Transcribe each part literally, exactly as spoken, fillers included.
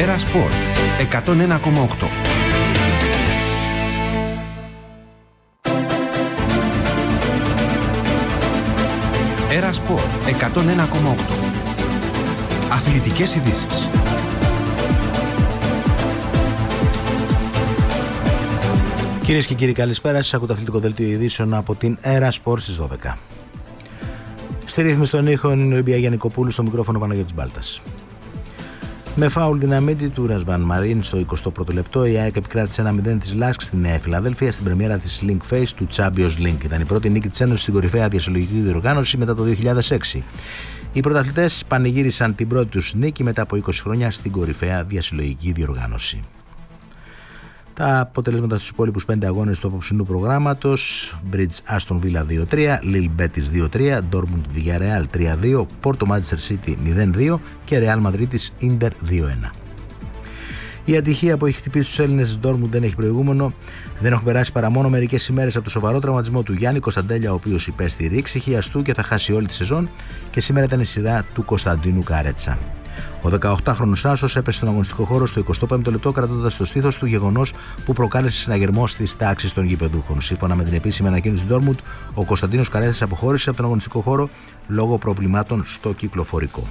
Έρα Σπορ εκατόν ένα κόμμα οκτώ. Έρα Σπορ εκατόν ένα κόμμα οκτώ. Αθλητικές ειδήσεις. Κυρίες και κύριοι, καλησπέρα σας. Ακούτε αθλητικό δελτίο ειδήσεων από την Έρα Σπορ στις δώδεκα. Στη ρύθμιση των ήχων είναι η Ολυμπία Γιαννικοπούλου, στο μικρόφωνο Παναγιώτης Μπάλτας. Με φάουλ δυναμίτη του Ρασβάν Μαρίν στο εικοστό πρώτο λεπτό, η ΑΕΚ επικράτησε ένα μηδέν της Λάσκ στη Νέα Φιλαδέλφια στην πρεμιέρα της Link Face του Champions League. Ήταν η πρώτη νίκη της Ένωσης στην κορυφαία διασυλλογική διοργάνωση μετά το δύο χιλιάδες έξι. Οι πρωταθλητές πανηγύρισαν την πρώτη τους νίκη μετά από είκοσι χρόνια στην κορυφαία διασυλλογική διοργάνωση. Τα αποτελέσματα στους υπόλοιπους πέντε αγώνες του απόψινού προγράμματος: Bridge Aston Villa δύο τρία, Lille Betis δύο τρία, Dortmund Villarreal τρία δύο, Porto Manchester City μηδέν δύο και Real Madrid Inter δύο ένα. Η ατυχία που έχει χτυπήσει τους Έλληνες της Dortmund δεν έχει προηγούμενο. Δεν έχουν περάσει παρά μόνο μερικές ημέρες από το σοβαρό τραυματισμό του Γιάννη Κωνσταντέλια, ο οποίος υπέστη ρήξη χιαστού και θα χάσει όλη τη σεζόν, και σήμερα ήταν η σειρά του Κωνσταντίνου Καρέτσα. Ο δεκαοκτάχρονος Άσος έπεσε στον αγωνιστικό χώρο στο εικοστό πέμπτο λεπτό, κρατώντας το στήθος του, γεγονός που προκάλεσε συναγερμό στις τάξεις των γηπεδούχων. Σύμφωνα με την επίσημη ανακοίνωση του Dortmund, ο Κωνσταντίνος Καρέτσας αποχώρησε από τον αγωνιστικό χώρο λόγω προβλημάτων στο κυκλοφορικό.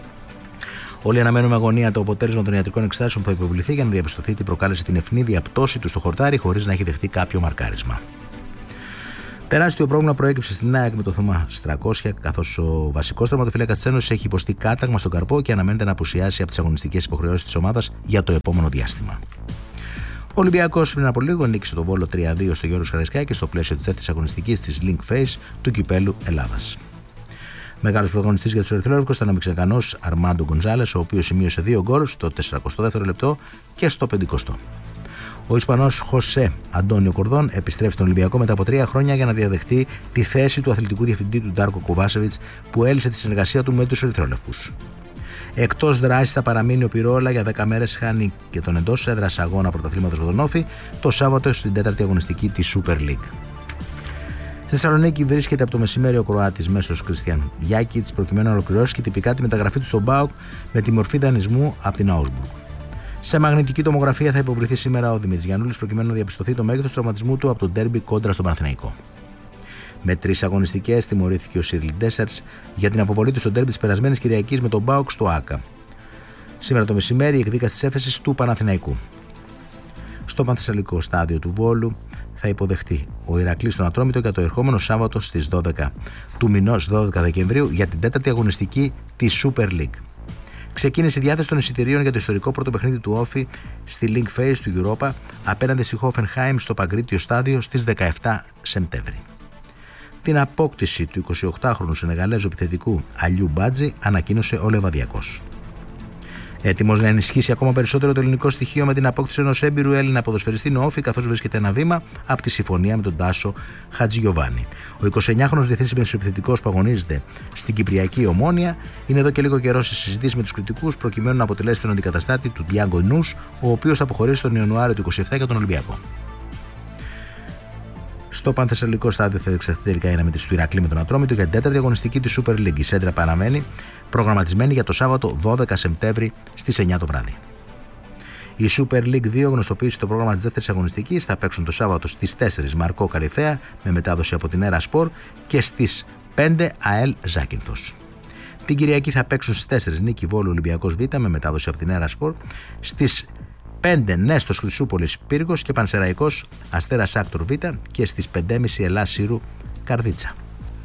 Όλοι αναμένουμε αγωνία το αποτέλεσμα των ιατρικών εξετάσεων που θα υποβληθεί για να διαπιστωθεί τι προκάλεσε την ευνίδια πτώση του στο χορτάρι, χωρίς να έχει δεχτεί κάποιο μαρκάρισμα. Τεράστιο πρόβλημα προέκυψε στην ΑΕΚ με το Θωμά Στρακόσια, καθώς ο βασικός τερματοφύλακας της Ένωσης έχει υποστεί κάταγμα στον καρπό και αναμένεται να απουσιάσει από τις αγωνιστικές υποχρεώσεις της ομάδας για το επόμενο διάστημα. Ο Ολυμπιακός πριν από λίγο νίκησε τον Βόλο τρία δύο στο Γιώργος Καραϊσκάκη στο πλαίσιο της δεύτερης αγωνιστικής της Link Face του Κυπέλλου Ελλάδας. Μεγάλος πρωταγωνιστής για τους ερυθρόλευκους ήταν ο Μεξικανός Αρμάντο Γκονζάλες, ο οποίος σημείωσε δύο γκολ στο σαρανταεστό δεύτερο λεπτό και στο πενηκοστό. Ο Ισπανός Χωσέ Αντώνιο Κορδόν επιστρέφει στον Ολυμπιακό μετά από τρία χρόνια για να διαδεχτεί τη θέση του αθλητικού διευθυντή του Ντάρκο Κοβάσεβιτς, που έλυσε τη συνεργασία του με τους ερυθρόλευκους. Εκτός δράσης θα παραμείνει ο Πυρόλα για δέκα μέρες, χάνει και τον εντός έδρας αγώνα πρωταθλήματος Γοδονόφη το Σάββατο στην τέταρτη αγωνιστική της Super League. Στη Θεσσαλονίκη βρίσκεται από το μεσημέρι ο Κροάτης μέσος Κριστιαν Γιάκιτς, προκειμένου να ολοκληρώσει και τυπικά τη μεταγραφή του στον ΠΑΟΚ με τη μορφή δανεισμού από την Augsburg. Σε μαγνητική τομογραφία θα υποβληθεί σήμερα ο Δημήτρης Γιαννούλης, προκειμένου να διαπιστωθεί το μέγεθος τραυματισμού του από το ντέρμπι κόντρα στον Παναθηναϊκό. Με τρεις αγωνιστικές τιμωρήθηκε ο Σίρλι Ντέσσερτς για την αποβολή του στο ντέρμπι της περασμένης Κυριακής με τον ΠΑΟΚ στο ΆΚΑ. Σήμερα το μεσημέρι η εκδίκαση της έφεσης του Παναθηναϊκού. Στο πανθεσσαλικό στάδιο του Βόλου θα υποδεχτεί ο Ηρακλής στον Ατρόμητο για το ερχόμενο Σάββατο στις δώδεκα του μηνός, δώδεκα Δεκεμβρίου, για την τέταρτη αγωνιστική της Super League. Ξεκίνησε η διάθεση των εισιτηρίων για το ιστορικό πρώτο παιχνίδι του Όφη στη Link Face του Europa απέναντι στη Hoffenheim στο Παγκρίτιο στάδιο στις δεκαεπτά Σεπτέμβρη. Την απόκτηση του εικοσιοκτάχρονου Σενεγαλέζου επιθετικού Αλιού Μπάτζη ανακοίνωσε ο Λεβαδιακός. Έτοιμος να ενισχύσει ακόμα περισσότερο το ελληνικό στοιχείο με την απόκτηση ενός έμπειρου Έλληνα ποδοσφαιριστή ο Όφη, καθώς βρίσκεται ένα βήμα από τη συμφωνία με τον Τάσο Χατζηγιοβάνι. Ο εικοσιεννιάχρονος διεθνής μεσοεπιθετικός που αγωνίζεται στην Κυπριακή Ομόνοια είναι εδώ και λίγο καιρό σε συζητήσεις με τους κριτικούς, προκειμένου να αποτελέσει τον αντικαταστάτη του Διάγκο Νους, ο οποίος θα αποχωρήσει τον Ιανουάριο του είκοσι επτά για τον Ολυμπιακό. Στο πανθεσσαλικό στάδιο θα εξαχθεί τελικά η αναμέτρηση του Ηρακλή με τον Ατρόμητο για την τέταρτη αγωνιστική της Super League. Η Σέντρα παραμένει προγραμματισμένη για το Σάββατο δώδεκα Σεπτέμβρη στις εννιά το βράδυ. Η Super League δύο γνωστοποίησε το πρόγραμμα της δεύτερης αγωνιστικής. Θα παίξουν το Σάββατο στις τέσσερις Μαρκό Καλιθέα με μετάδοση από την Έρα Σπορ και στις πέντε ΑΕΛ Ζάκυνθος. Την Κυριακή θα παίξουν στις τέσσερις Νίκη Βόλου Ολυμπιακός Β με μετάδοση από την Έρα Σπορ, στις πέντε Νέστος Χρυσούπολης Πύργος και Πανσεραϊκός Αστέρας Άκτορ Β και στις πέντε και μισή Ελλάς Σύρου Καρδίτσα.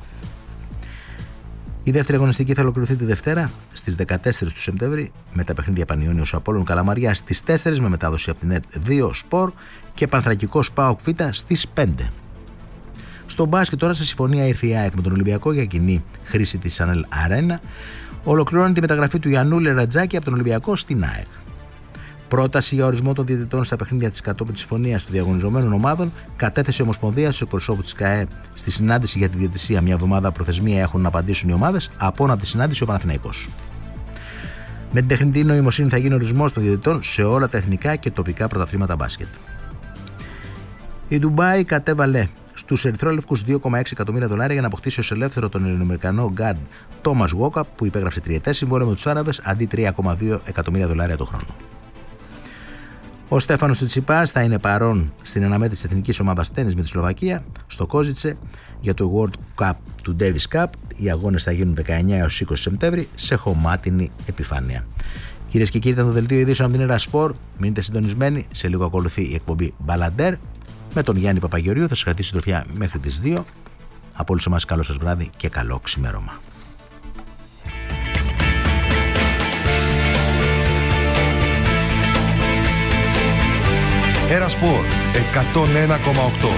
Η δεύτερη αγωνιστική θα ολοκληρωθεί τη Δευτέρα στις δεκατέσσερις του Σεπτέμβρη με τα παιχνίδια Πανιώνιος Απόλλων Καλαμαριά στις τέσσερις με μετάδοση από την ΕΡΤ δύο Σπορ και Πανθρακικός ΠΑΟΚ Β στις πέντε. Στο μπάσκετ τώρα σε συμφωνία ήρθε η ΑΕΚ με τον Ολυμπιακό για κοινή χρήση της Ανέλ Αρένα. Ολοκληρώνει τη μεταγραφή του Γιαννούλη Ρατζάκη από τον Ολυμπιακό στην ΑΕΚ. Πρόταση για ορισμό των διαιτητών στα παιχνίδια της κατόπιν της συμφωνίας των διαγωνιζομένων ομάδων κατέθεσε η Ομοσπονδία στους εκπροσώπους της ΚΑΕ στη συνάντηση για τη διαιτησία. Μια εβδομάδα προθεσμία έχουν να απαντήσουν οι ομάδες, απόν από τη συνάντηση ο Παναθηναϊκός. Με την τεχνητή νοημοσύνη θα γίνει ορισμός των διαιτητών σε όλα τα εθνικά και τοπικά πρωταθλήματα μπάσκετ. Η Ντουμπάι κατέβαλε στους ερυθρόλευκους δύο κόμμα έξι εκατομμύρια δολάρια για να αποκτήσει ως ελεύθερο τον Ελληνοαμερικανό γκάρντ Τόμας Γουόκα, που υπέγραψε τριετές συμβόλαιο με τους Άραβες αντί τρία κόμμα δύο εκατομμύρια δολάρια το χρόνο. Ο Στέφανος Τσιτσιπάς θα είναι παρόν στην αναμέτρηση της εθνικής ομάδας τένις με τη Σλοβακία στο Κόζιτσε για το World Cup του Davis Cup. Οι αγώνες θα γίνουν δεκαεννέα έως είκοσι Σεπτέμβρη σε χωμάτινη επιφάνεια. Κυρίες και κύριοι, ήταν το δελτίο ειδήσεων από την Έρα Σπορ. Μείνετε συντονισμένοι. Σε λίγο ακολουθεί η εκπομπή Μπαλαντέρ με τον Γιάννη Παπαγεωργίου. Θα σας κρατήσει συντροφιά μέχρι τις δύο. Από όλους εμάς, καλό σας βράδυ και καλό ξημέρωμα. Έρα Σπορ εκατόν ένα κόμμα οκτώ.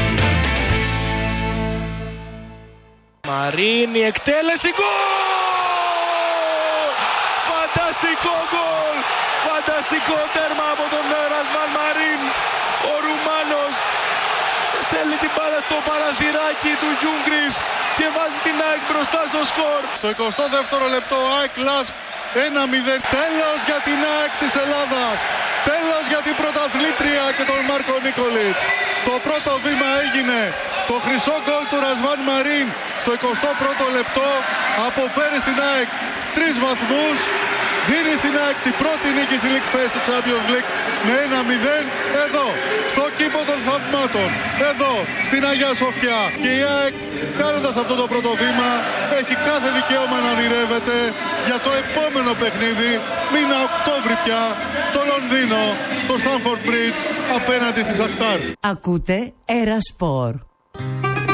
Μαρίνη, εκτέλεση, γκολ! Φανταστικό γκολ! Φανταστικό τέρμα από τον Ρασβάν Μαρίν. Ο Ρουμάνος στέλνει την μπάλα στο παραθυράκι του Γιούγκριφ και βάζει την ΑΕΚ μπροστά στο σκορ. Στο εικοστό δεύτερο λεπτό ΑΕΚ Λάσπ ένα μηδέν. Τέλος για την ΑΕΚ της Ελλάδας. Τέλος για την πρωταθλήτρια και τον Μάρκο Νίκολιτς. Το πρώτο βήμα έγινε. Το χρυσό γκολ του Ρασβάν Μαρίν στο εικοστό πρώτο λεπτό αποφέρει στην ΑΕΚ τρεις βαθμούς. Δίνει στην ΑΕΚ την πρώτη νίκη στη League Fest του Champions League με ένα μηδέν εδώ, στο κήπο των θαυμάτων, εδώ, στην Αγία Σοφιά. Και η ΑΕΚ, κάνοντας αυτό το πρώτο βήμα, έχει κάθε δικαίωμα να ονειρεύεται για το επόμενο παιχνίδι, μήνα Οκτώβρη πια, στο Λονδίνο, στο Stamford Bridge, απέναντι στη Σαχτάρ. Ακούτε Έρα Σπορ.